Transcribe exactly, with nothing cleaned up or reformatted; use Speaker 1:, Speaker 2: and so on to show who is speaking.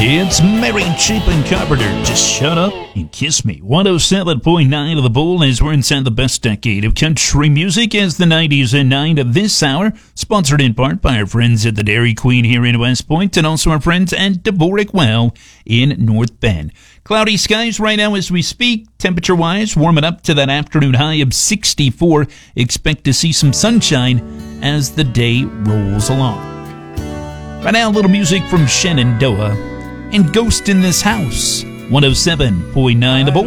Speaker 1: It's Mary Chapin Carpenter. Just shut up and kiss me. one oh seven point nine of the Bull as we're inside the best decade of country music as the nineties and nine of this hour. Sponsored in part by our friends at the Dairy Queen here in West Point and also our friends at Dvorak Well in North Bend. Cloudy skies right now as we speak. Temperature-wise, warming up to that afternoon high of sixty-four. Expect to see some sunshine as the day rolls along. Right now, a little music from Shenandoah and Ghost in This House. one oh seven point nine The Bull.